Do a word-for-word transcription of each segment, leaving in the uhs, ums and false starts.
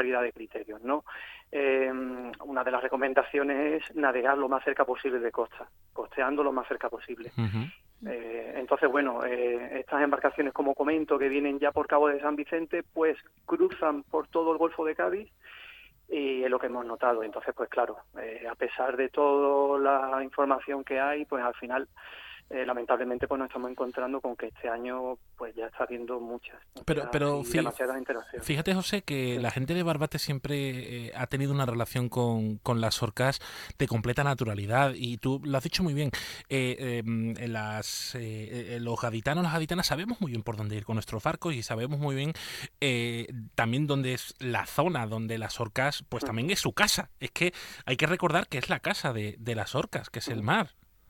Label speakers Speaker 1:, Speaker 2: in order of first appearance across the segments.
Speaker 1: disparidad de criterios, ¿no? Eh, una de las recomendaciones es navegar lo más cerca posible de costa, costeando lo más cerca posible.
Speaker 2: Uh-huh.
Speaker 1: Eh, entonces, bueno, eh, estas embarcaciones, como comento, que vienen ya por Cabo de San Vicente, pues cruzan por todo el Golfo de Cádiz, y es lo que hemos notado. Entonces, pues claro, eh, a pesar de toda la información que hay, pues al final, eh, lamentablemente, pues nos estamos encontrando con que este año pues ya está habiendo muchas, muchas
Speaker 2: Pero, pero
Speaker 1: y
Speaker 2: fí-
Speaker 1: demasiadas interacciones.
Speaker 2: fíjate, José, que
Speaker 1: Sí.
Speaker 2: la gente de Barbate siempre eh, ha tenido una relación con, con las orcas de completa naturalidad, y tú lo has dicho muy bien. Eh, eh, en las, eh, eh, los gaditanos, las gaditanas sabemos muy bien por dónde ir con nuestros barcos, y sabemos muy bien eh, también dónde es la zona donde las orcas, pues también es su casa. Es que hay que recordar que es la casa de, de las orcas, que es el mar.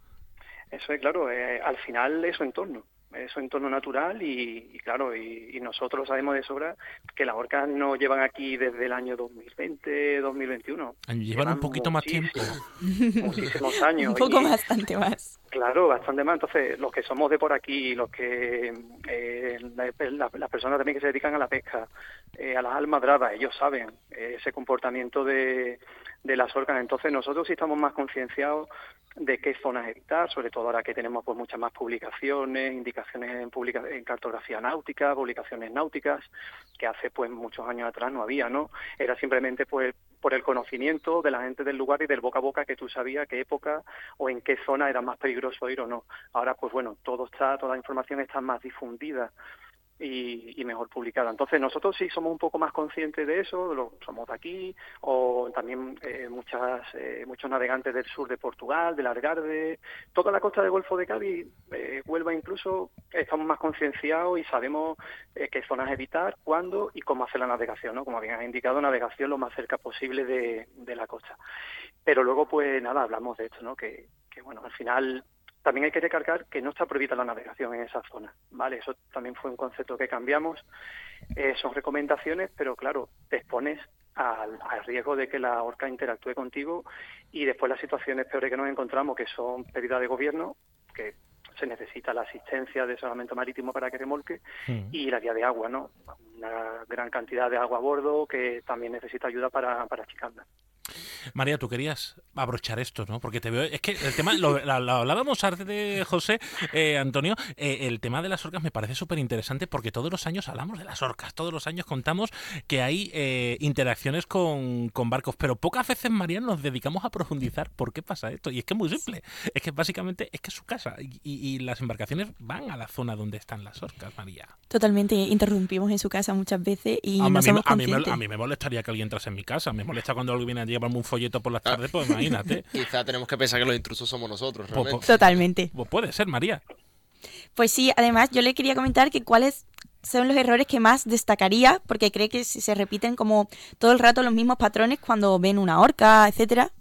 Speaker 1: Eso es, claro, eh, al final es su entorno, es su entorno natural y, y claro, y, y nosotros sabemos de sobra que las orcas no llevan aquí desde el año dos mil veinte, dos mil veintiuno.
Speaker 2: Llevan
Speaker 1: Llevan
Speaker 2: un poquito más tiempo.
Speaker 1: Muchísimos años.
Speaker 3: Un poco
Speaker 1: y,
Speaker 3: bastante más.
Speaker 1: Claro, bastante más. Entonces, los que somos de por aquí, los que eh, la, la, las personas también que se dedican a la pesca, eh, a las almadrabas, ellos saben eh, ese comportamiento de, de las orcas. Entonces, nosotros sí estamos más concienciados de qué zonas evitar, sobre todo ahora que tenemos pues muchas más publicaciones, indicaciones en, publica en cartografía náutica, publicaciones náuticas, que hace pues muchos años atrás no había, ¿no? Era simplemente pues por el conocimiento de la gente del lugar y del boca a boca, que tú sabías qué época o en qué zona era más peligroso ir o no. Ahora, pues bueno, todo está, toda la información está más difundida y, y mejor publicada. Entonces, nosotros sí somos un poco más conscientes de eso, lo, somos de aquí, o también eh, muchas eh, muchos navegantes del sur de Portugal, del Algarve, toda la costa del Golfo de Cádiz, eh, Huelva incluso, estamos más concienciados y sabemos eh, qué zonas evitar, cuándo y cómo hacer la navegación, ¿no? Como habían indicado, navegación lo más cerca posible de, de la costa. Pero luego, pues nada, hablamos de esto, ¿no? Que, que bueno, al final también hay que recalcar que no está prohibida la navegación en esa zona, ¿vale? Eso también fue un concepto que cambiamos. Eh, son recomendaciones, pero claro, te expones al, al riesgo de que la orca interactúe contigo y después las situaciones peores que nos encontramos, que son pérdida de gobierno, que se necesita la asistencia de salvamento marítimo para que remolque, sí. Y la vía de agua, ¿no? Una gran cantidad de agua a bordo que también necesita ayuda para, para achicarla.
Speaker 2: María, tú querías abrochar esto, ¿no? Porque te veo... Es que el tema... Lo, lo, lo hablábamos antes de José, eh, Antonio. Eh, el tema de las orcas me parece súper interesante porque todos los años hablamos de las orcas. Todos los años contamos que hay eh, interacciones con, con barcos. Pero pocas veces, María, nos dedicamos a profundizar por qué pasa esto. Y es que es muy simple. Es que básicamente es que es su casa. Y, y, y las embarcaciones van a la zona donde están las orcas, María.
Speaker 3: Totalmente. Interrumpimos en su casa muchas veces y
Speaker 2: a
Speaker 3: no
Speaker 2: mí,
Speaker 3: somos
Speaker 2: a mí,
Speaker 3: conscientes.
Speaker 2: Me, a mí me molestaría que alguien entrase en mi casa. Me molesta cuando alguien viene a llevarme un folleto por las tardes, pues imagínate.
Speaker 4: Quizá tenemos que pensar que los intrusos somos nosotros, realmente.
Speaker 2: Pues,
Speaker 3: Totalmente.
Speaker 2: Pues puede ser, María.
Speaker 3: Pues sí, además yo le quería comentar que cuáles son los errores que más destacaría, porque cree que se repiten como todo el rato los mismos patrones cuando ven una orca, etcétera.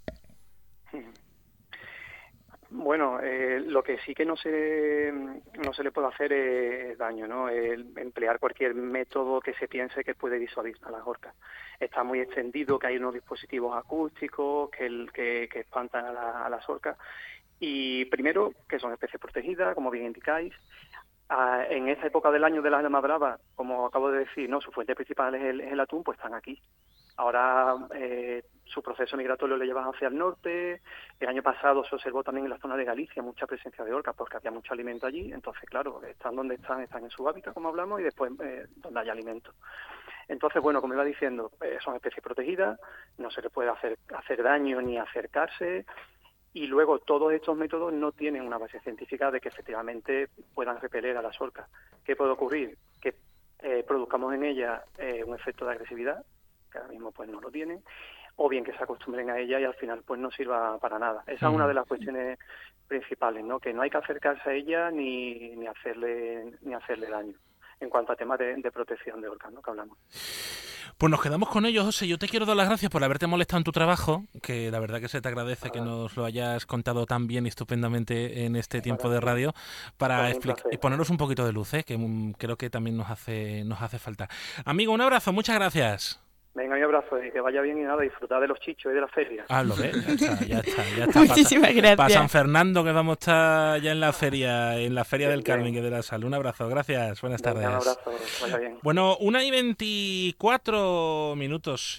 Speaker 1: Bueno, eh, lo que sí que no se no se le puede hacer es daño, ¿no? El emplear cualquier método que se piense que puede disuadir a las orcas. Está muy extendido que hay unos dispositivos acústicos que, el, que, que espantan a, la, a las orcas. Y primero, que son especies protegidas, como bien indicáis. Ah, en esta época del año de las almadrabas, como acabo de decir, no, su fuente principal es el, es el atún, pues están aquí. Ahora eh, su proceso migratorio lo llevan hacia el norte. El año pasado se observó también en la zona de Galicia mucha presencia de orcas porque había mucho alimento allí. Entonces, claro, están donde están, están en su hábitat, como hablamos, y después eh, donde hay alimento. Entonces, bueno, como iba diciendo, eh, son especies protegidas, no se les puede hacer, hacer daño ni acercarse. Y luego todos estos métodos no tienen una base científica de que efectivamente puedan repeler a las orcas. ¿Qué puede ocurrir? Que eh, produzcamos en ellas eh, un efecto de agresividad, que ahora mismo pues no lo tienen, o bien que se acostumbren a ella y al final pues no sirva para nada. Esa es una de las cuestiones principales, ¿no? Que no hay que acercarse a ella ni, ni hacerle ni hacerle daño. En cuanto a temas de, de protección de orcas, ¿no? Que hablamos.
Speaker 2: Pues nos quedamos con ellos, José. Yo te quiero dar las gracias por haberte molestado en tu trabajo, que la verdad que se te agradece ah. que nos lo hayas contado tan bien y estupendamente en este tiempo para de radio, para explicar y ponernos un poquito de luz, ¿eh? Que um, creo que también nos hace nos hace falta. Amigo, un abrazo, muchas gracias.
Speaker 1: Venga, un abrazo y que vaya bien y nada, disfrutar de los chichos y de la feria.
Speaker 2: Ah, lo ves, ya está, ya está. Ya está.
Speaker 3: Muchísimas
Speaker 2: para,
Speaker 3: gracias.
Speaker 2: Para San Fernando, que vamos a estar ya en la feria, en la Feria del Carmen y de la Sal. Un abrazo, gracias, buenas tardes.
Speaker 1: Venga, un abrazo, vaya bien.
Speaker 2: Bueno, una y veinticuatro minutos.